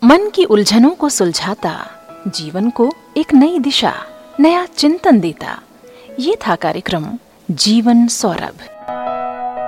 मन की उलझनों को सुलझाता, जीवन को एक नई दिशा, नया चिंतन देता। ये था कार्यक्रम जीवन सौरभ।